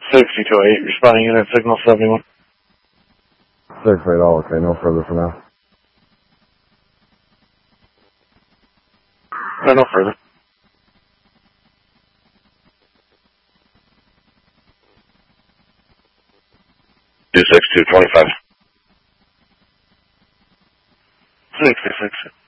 6208, responding unit signal 71. 680, okay, no further for now. No further. 26225. 666.